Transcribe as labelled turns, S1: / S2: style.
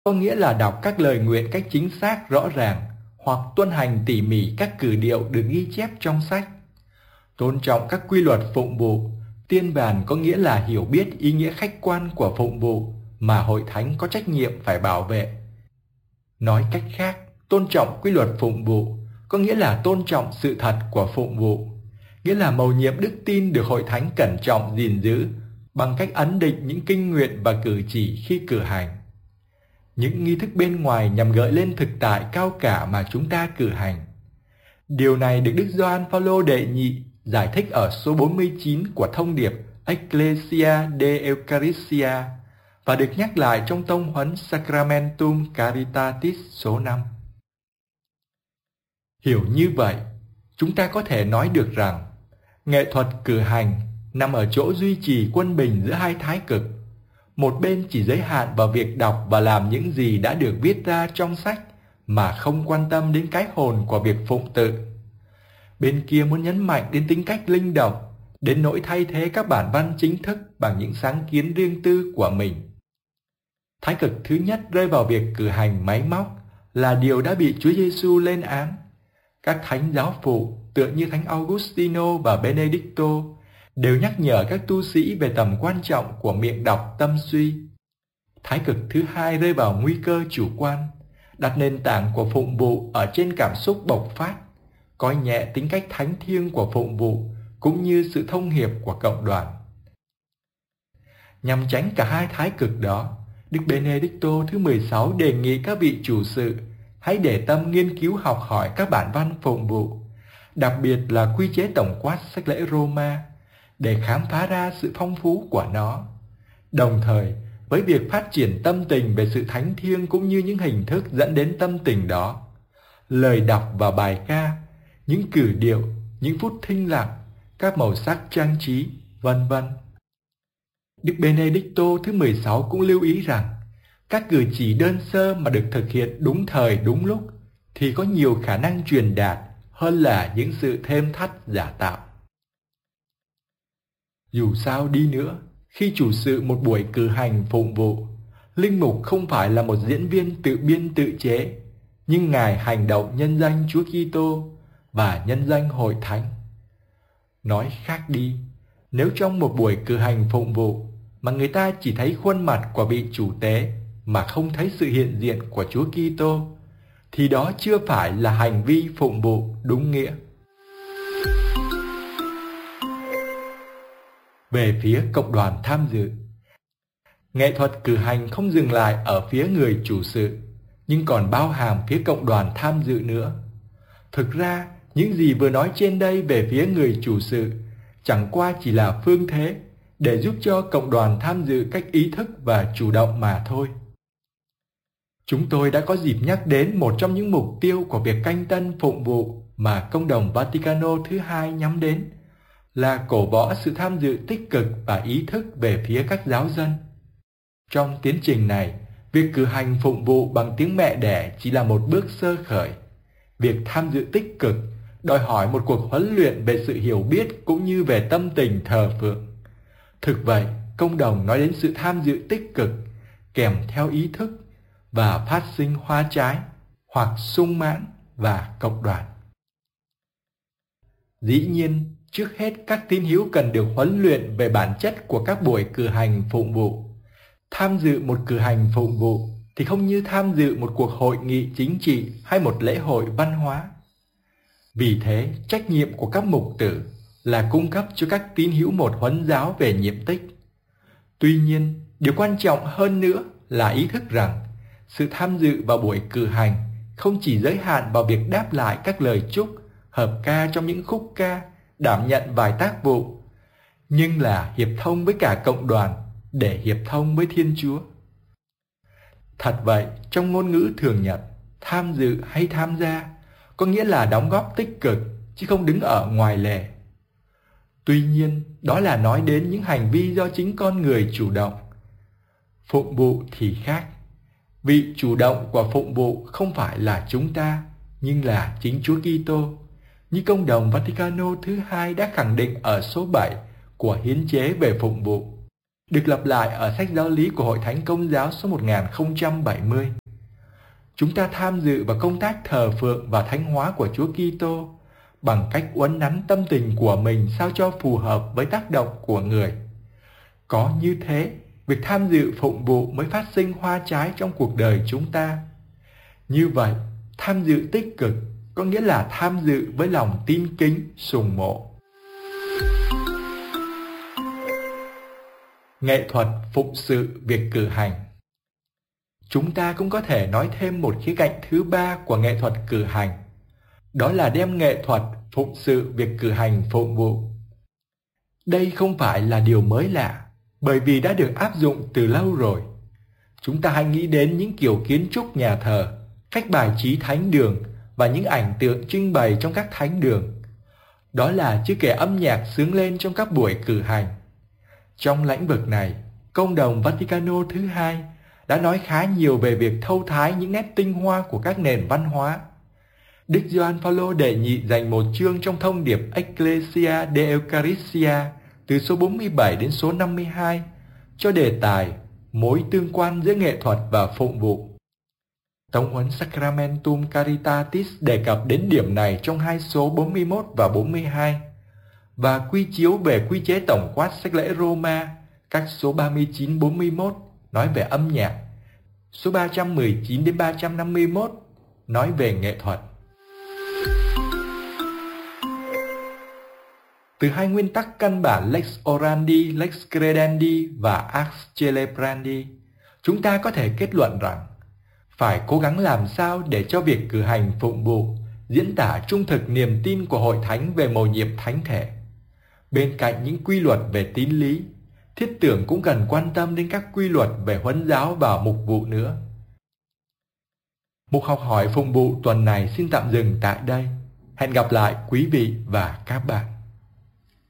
S1: có nghĩa là đọc các lời nguyện cách chính xác rõ ràng hoặc tuân hành tỉ mỉ các cử điệu được ghi chép trong sách. Tôn trọng các quy luật phụng vụ, tiên bản có nghĩa là hiểu biết ý nghĩa khách quan của phụng vụ mà hội thánh có trách nhiệm phải bảo vệ. Nói cách khác, tôn trọng quy luật phụng vụ có nghĩa là tôn trọng sự thật của phụng vụ, nghĩa là mầu nhiệm đức tin được hội thánh cẩn trọng gìn giữ bằng cách ấn định những kinh nguyện và cử chỉ khi cử hành. Những nghi thức bên ngoài nhằm gợi lên thực tại cao cả mà chúng ta cử hành. Điều này được Đức Gioan Phaolô đệ nhị giải thích ở số 49 của thông điệp Ecclesia de Eucharistia và được nhắc lại trong tông huấn Sacramentum Caritatis số 5. Hiểu như vậy, chúng ta có thể nói được rằng nghệ thuật cử hành nằm ở chỗ duy trì quân bình giữa hai thái cực. Một bên chỉ giới hạn vào việc đọc và làm những gì đã được viết ra trong sách mà không quan tâm đến cái hồn của việc phụng tự. Bên kia muốn nhấn mạnh đến tính cách linh động, đến nỗi thay thế các bản văn chính thức bằng những sáng kiến riêng tư của mình. Thái cực thứ nhất rơi vào việc cử hành máy móc là điều đã bị Chúa Giêsu lên án. Các thánh giáo phụ tựa như Thánh Augustino và Benedicto đều nhắc nhở các tu sĩ về tầm quan trọng của miệng đọc tâm suy. Thái cực thứ hai rơi vào nguy cơ chủ quan, đặt nền tảng của phụng vụ ở trên cảm xúc bộc phát, coi nhẹ tính cách thánh thiêng của phụng vụ cũng như sự thông hiệp của cộng đoàn. Nhằm tránh cả hai thái cực đó, Đức Benedicto thứ 16 đề nghị các vị chủ sự hãy để tâm nghiên cứu học hỏi các bản văn phụng vụ, đặc biệt là quy chế tổng quát sách lễ Roma, để khám phá ra sự phong phú của nó. Đồng thời, với việc phát triển tâm tình về sự thánh thiêng cũng như những hình thức dẫn đến tâm tình đó, lời đọc và bài ca, những cử điệu, những phút thinh lặng, các màu sắc trang trí, vân vân. Đức Benedicto thứ 16 cũng lưu ý rằng các cử chỉ đơn sơ mà được thực hiện đúng thời đúng lúc thì có nhiều khả năng truyền đạt hơn là những sự thêm thắt giả tạo. Dù sao đi nữa, khi chủ sự một buổi cử hành phụng vụ, linh mục không phải là một diễn viên tự biên tự chế, nhưng Ngài hành động nhân danh Chúa Kitô và nhân danh hội thánh. Nói khác đi, nếu trong một buổi cử hành phụng vụ mà người ta chỉ thấy khuôn mặt của vị chủ tế mà không thấy sự hiện diện của Chúa Kitô, thì đó chưa phải là hành vi phụng vụ đúng nghĩa. Về phía cộng đoàn tham dự, nghệ thuật cử hành không dừng lại ở phía người chủ sự, nhưng còn bao hàm phía cộng đoàn tham dự nữa. Thực ra, những gì vừa nói trên đây về phía người chủ sự chẳng qua chỉ là phương thế để giúp cho cộng đoàn tham dự cách ý thức và chủ động mà thôi. Chúng tôi đã có dịp nhắc đến một trong những mục tiêu của việc canh tân phụng vụ mà Công đồng Vaticano thứ hai nhắm đến là cổ võ sự tham dự tích cực và ý thức về phía các giáo dân. Trong tiến trình này, việc cử hành phụng vụ bằng tiếng mẹ đẻ chỉ là một bước sơ khởi. Việc tham dự tích cực đòi hỏi một cuộc huấn luyện về sự hiểu biết cũng như về tâm tình thờ phượng. Thực vậy, Công đồng nói đến sự tham dự tích cực kèm theo ý thức và phát sinh hoa trái hoặc sung mãn và cộng đoàn. Dĩ nhiên, trước hết các tín hữu cần được huấn luyện về bản chất của các buổi cử hành phụng vụ. Tham dự một cử hành phụng vụ thì không như tham dự một cuộc hội nghị chính trị hay một lễ hội văn hóa. Vì thế, trách nhiệm của các mục tử là cung cấp cho các tín hữu một huấn giáo về nhiệm tích. Tuy nhiên, điều quan trọng hơn nữa là ý thức rằng sự tham dự vào buổi cử hành không chỉ giới hạn vào việc đáp lại các lời chúc, hợp ca trong những khúc ca, đảm nhận vài tác vụ, nhưng là hiệp thông với cả cộng đoàn để hiệp thông với Thiên Chúa. Thật vậy, trong ngôn ngữ thường nhật, tham dự hay tham gia có nghĩa là đóng góp tích cực, chứ không đứng ở ngoài lề. Tuy nhiên, đó là nói đến những hành vi do chính con người chủ động. Phụng vụ thì khác. Vị chủ động của phụng vụ không phải là chúng ta, nhưng là chính Chúa Kitô, như Công đồng Vaticano thứ hai đã khẳng định ở số 7 của hiến chế về phụng vụ. được lặp lại ở sách giáo lý của Hội Thánh Công giáo số 1070. Chúng ta tham dự vào công tác thờ phượng và thánh hóa của Chúa Kitô bằng cách uốn nắn tâm tình của mình sao cho phù hợp với tác động của người. Có như thế, việc tham dự phụng vụ mới phát sinh hoa trái trong cuộc đời chúng ta. Như vậy, tham dự tích cực có nghĩa là tham dự với lòng tin kính, sùng mộ. Nghệ thuật phụng sự việc cử hành. Chúng ta cũng có thể nói thêm một khía cạnh thứ ba của nghệ thuật cử hành. Đó là đem nghệ thuật phụng sự việc cử hành phụng vụ. Đây không phải là điều mới lạ, bởi vì đã được áp dụng từ lâu rồi. Chúng ta hãy nghĩ đến những kiểu kiến trúc nhà thờ, cách bài trí thánh đường và những ảnh tượng trưng bày trong các thánh đường. Đó là chưa kể âm nhạc xướng lên trong các buổi cử hành. Trong lĩnh vực này, Công đồng Vaticano thứ hai đã nói khá nhiều về việc thâu thái những nét tinh hoa của các nền văn hóa. Đức Gioan Phaolô đệ nhị dành một chương trong thông điệp Ecclesia de Eucharistia từ số 47 đến số 52 cho đề tài mối tương quan giữa nghệ thuật và phụng vụ. Tống huấn Sacramentum Caritatis đề cập đến điểm này trong hai số 41 và 42 và quy chiếu về quy chế tổng quát sách lễ Roma các số 39-41 nói về âm nhạc, số 319 đến 351 nói về nghệ thuật. Từ hai nguyên tắc căn bản Lex Orandi, Lex Credendi và Ars Celebrandi, chúng ta có thể kết luận rằng phải cố gắng làm sao để cho việc cử hành phụng vụ diễn tả trung thực niềm tin của Hội Thánh về mầu nhiệm thánh thể. Bên cạnh những quy luật về tín lý, thiết tưởng cũng cần quan tâm đến các quy luật về huấn giáo và mục vụ nữa. Mục học hỏi phụng vụ tuần này xin tạm dừng tại đây. Hẹn gặp lại quý vị và các bạn.